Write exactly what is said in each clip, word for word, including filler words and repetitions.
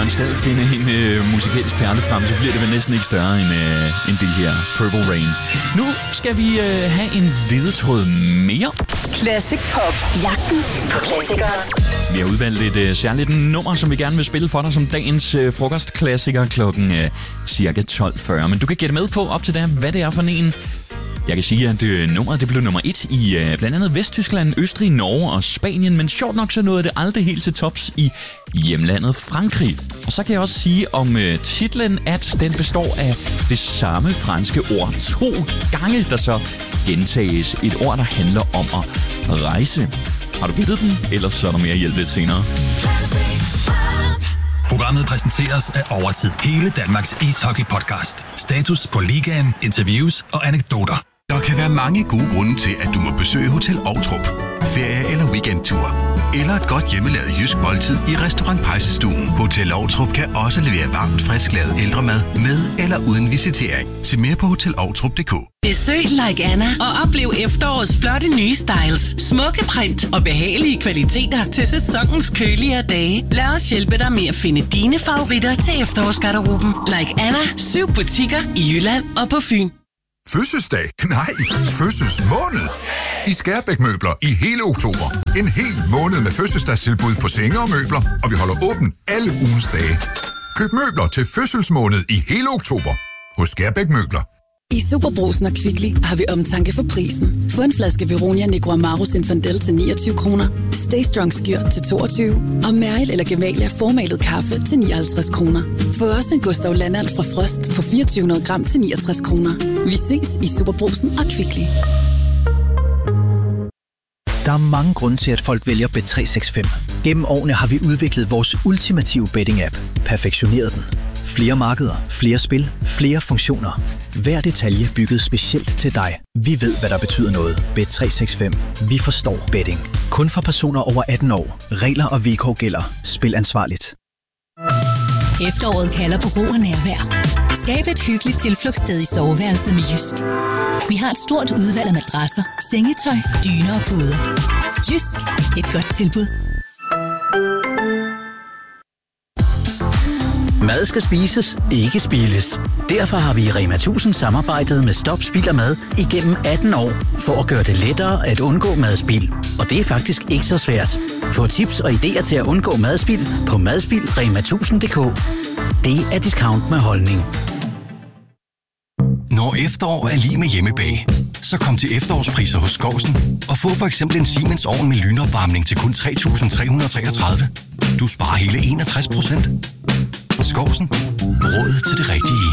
man skal finde en øh, musikalsk perle frem, så bliver det vel næsten ikke større end, øh, end det her Purple Rain. Nu skal vi øh, have en ledetråd mere. Classic Pop. Jagten på klassikeren. Vi har udvalgt et øh, særligt nummer, som vi gerne vil spille for dig som dagens øh, frokostklassiker klokken øh, cirka tolv fyrre. Men du kan gætte med på op til der, hvad det er for en. Jeg kan sige, at øh, nummeret det blev nummer et i øh, blandt andet Vesttyskland, Østrig, Norge og Spanien, men sjovt nok så nåede det aldrig helt til tops i hjemlandet Frankrig. Og så kan jeg også sige om øh, titlen, at den består af det samme franske ord to gange, der så gentages. Et ord, der handler om at rejse. Har du gættet den? Ellers så er der mere hjælp lidt senere. Programmet præsenteres af Overtid. Hele Danmarks ishockey-podcast. Status på ligaen, interviews og anekdoter. Der kan være mange gode grunde til, at du må besøge Hotel Outrup. Ferie eller weekendtur. Eller et godt hjemmelavet jysk måltid i Restaurant Pejsestuen. Hotel Outrup kan også levere varmt, frisklavet ældremad med eller uden visitering. Se mere på hotel outrup punktum d k. Besøg Like Anna og oplev efterårets flotte nye styles, smukke print og behagelige kvaliteter til sæsonens køligere dage. Lad os hjælpe dig med at finde dine favoritter til efterårsgarderoben. Like Anna, syv butikker i Jylland og på Fyn. Fødselsdag? Nej, fødselsmåned! I Skærbæk Møbler i hele oktober. En hel måned med fødselsdagstilbud på senge og møbler, og vi holder åben alle ugens dage. Køb møbler til fødselsmåned i hele oktober hos Skærbæk Møbler. I Superbrugsen og Kvickly har vi omtanke for prisen. Få en flaske Veronia Negro Amaro Zinfandel til niogtyve kroner, Stay Strong Skyr til toogtyve og Mæril eller Gevalia formalet kaffe til nioghalvtreds kroner. Få også en Gustav Landalt fra Frost på fireogtyve hundrede gram til niogtres kroner. Vi ses i Superbrugsen og Kvickly. Der er mange grunde til, at folk vælger Bet tre seks fem. Gennem årene har vi udviklet vores ultimative betting-app. Perfektioneret den. Flere markeder, flere spil, flere funktioner. Hver detalje bygget specielt til dig. Vi ved, hvad der betyder noget. Bet tre seks fem. Vi forstår betting. Kun for personer over atten år. Regler og vilkår gælder. Spil ansvarligt. Efteråret kalder på ro og nærvær. Skab et hyggeligt tilflugtssted i soveværelset med Jysk. Vi har et stort udvalg af madrasser, sengetøj, dyner og puder. Jysk. Et godt tilbud. Mad skal spises, ikke spildes. Derfor har vi i Rema tusind samarbejdet med Stop Spild af Mad igennem atten år, for at gøre det lettere at undgå madspild. Og det er faktisk ikke så svært. Få tips og idéer til at undgå madspild på madspild punktum rema tusind punktum d k. Det er discount med holdning. Når efterår er lige med hjemmebag, så kom til efterårspriser hos Skovsen og få for eksempel en Siemens ovn med lynopvarmning til kun tre tusind tre hundrede og treogtredive. Du sparer hele enogtres procent. Skovsen. Råd til det rigtige.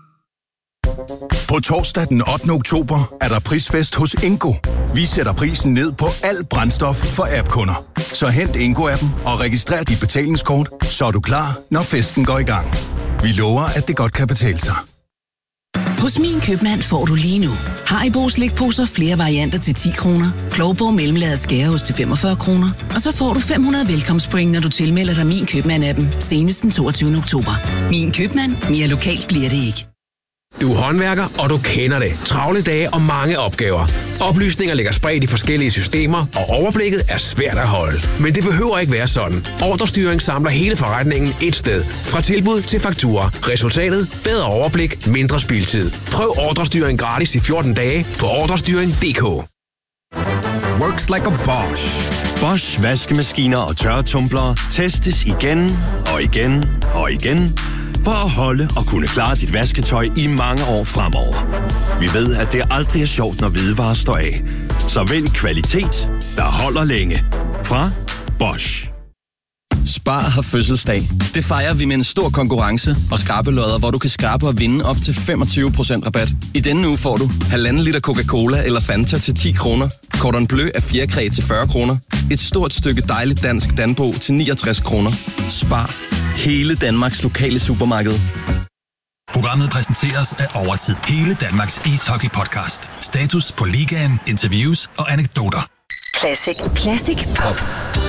På torsdag den ottende oktober er der prisfest hos Ingo. Vi sætter prisen ned på alt brændstof for app-kunder. Så hent Ingo-appen og registrer dit betalingskort, så er du klar, når festen går i gang. Vi lover, at det godt kan betale sig. Hos Min Købmand får du lige nu Haribo slikposer flere varianter til ti kroner, Klovborg mellemlaget skæreost til femogfyrre kroner, og så får du fem hundrede velkomstpoint, når du tilmelder dig Min Købmand-appen senest den toogtyvende oktober. Min Købmand. Mere lokalt bliver det ikke. Du er håndværker, og du kender det. Travle dage og mange opgaver. Oplysninger ligger spredt i forskellige systemer, og overblikket er svært at holde. Men det behøver ikke være sådan. Ordrestyring samler hele forretningen et sted. Fra tilbud til fakturer. Resultatet? Bedre overblik, mindre spildtid. Prøv ordrestyring gratis i fjorten dage på ordrestyring punktum d k. Works like a Bosch. Bosch vaskemaskiner og tørretumblere testes igen og igen og igen for at holde og kunne klare dit vasketøj i mange år fremover. Vi ved, at det aldrig er sjovt, når hvidevarer står af. Så vælg kvalitet, der holder længe. Fra Bosch. Spar har fødselsdag. Det fejrer vi med en stor konkurrence og skrabelodder, hvor du kan skrabe og vinde op til femogtyve procent rabat. I denne uge får du halvanden liter Coca-Cola eller Fanta til ti kroner, Cordon Bleu af fjerkræ til fyrre kroner, et stort stykke dejligt dansk Danbo til niogtres kroner. Spar. Hele Danmarks lokale supermarked. Programmet præsenteres af Overtid. Hele Danmarks ishockey-podcast. Status på ligaen, interviews og anekdoter. Classic. Classic Pop.